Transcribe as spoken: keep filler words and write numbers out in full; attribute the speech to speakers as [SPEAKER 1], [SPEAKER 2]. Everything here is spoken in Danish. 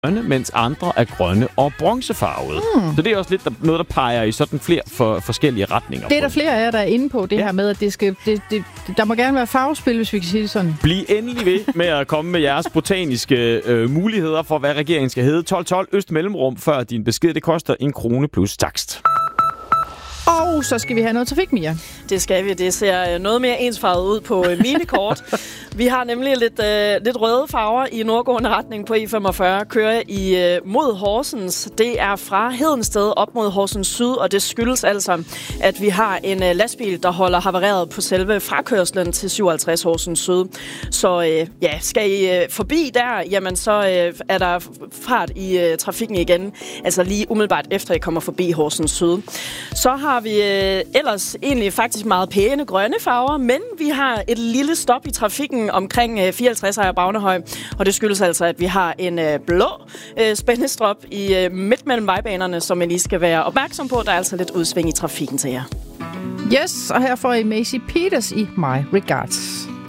[SPEAKER 1] grønne, mens andre er grønne og bronzefarvede. Mm. Så det er også lidt der, noget, der peger i sådan flere for, forskellige retninger.
[SPEAKER 2] Det er der flere af jer, der er inde på, det ja. her med, at det skal, det, det, der må gerne være farvespil, hvis vi kan sige det sådan.
[SPEAKER 1] Bliv endelig ved med at komme med jeres botaniske øh, muligheder for, hvad regeringen skal hedde. tolv tolv Øst Mellemrum, før din besked, det koster en krone plus takst.
[SPEAKER 2] Og så skal vi have noget trafik, Mia.
[SPEAKER 3] Det skal vi. Det ser noget mere ensfarvet ud på mine kort. Vi har nemlig lidt, øh, lidt røde farver i nordgående retning på E femogfyrre. Kører i øh, mod Horsens. Det er fra Hedensted op mod Horsens Syd, og det skyldes altså, at vi har en øh, lastbil, der holder havareret på selve frakørslen til syvoghalvtreds Horsens Syd. Så øh, ja, skal I øh, forbi der, jamen så øh, er der fart i øh, trafikken igen. Altså lige umiddelbart efter I kommer forbi Horsens Syd. Så har vi øh, ellers egentlig faktisk meget pæne grønne farver, men vi har et lille stop i trafikken omkring øh, fireoghalvtreds af Bagnehøj, og det skyldes altså, at vi har en øh, blå øh, spændestrop i øh, midt mellem vejbanerne, som man lige skal være opmærksom på. Der er altså lidt udsving i trafikken til jer.
[SPEAKER 2] Yes, og her får I Macy Peters i My Regards.